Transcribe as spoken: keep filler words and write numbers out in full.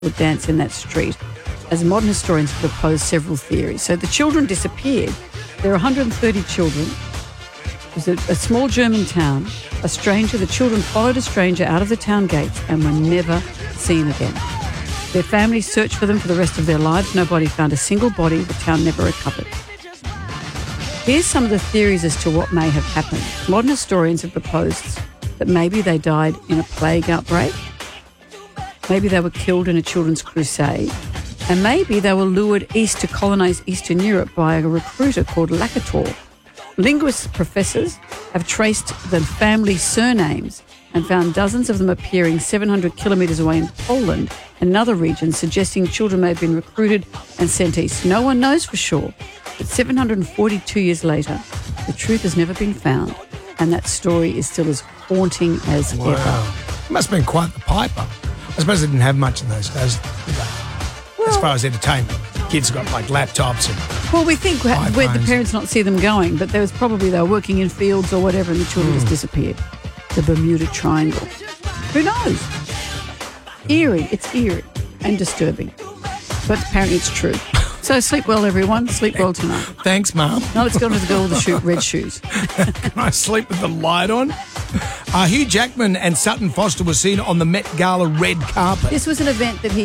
would dance in that street, as modern historians have proposed several theories. So the children disappeared. There are one hundred thirty children. It was a, a small German town. A stranger, the children followed a stranger out of the town gates and were never seen again. Their families searched for them for the rest of their lives. Nobody found a single body. The town never recovered. Here's some of the theories as to what may have happened. Modern historians have proposed that maybe they died in a plague outbreak. Maybe they were killed in a children's crusade. And maybe they were lured east to colonise Eastern Europe by a recruiter called Lakator. Linguist professors have traced the family surnames and found dozens of them appearing seven hundred kilometres away in Poland and in other regions, suggesting children may have been recruited and sent east. No one knows for sure, but seven hundred forty-two years later, the truth has never been found, and that story is still as haunting as Wow. ever. It must have been quite the piper. I suppose they didn't have much in those days, did they? As far as entertainment. Kids got like laptops and... Well, we think where iPhones. the parents not see them going, but there was probably they were working in fields or whatever, and the children Mm. just disappeared. The Bermuda Triangle. Who knows? Eerie. It's eerie and disturbing, but apparently it's true. So sleep well, everyone. Sleep well tonight. Thanks, Mum. Now let's go to the girl with the shoe, red shoes. Can I sleep with the light on? Uh, Hugh Jackman and Sutton Foster were seen on the Met Gala red carpet. This was an event that he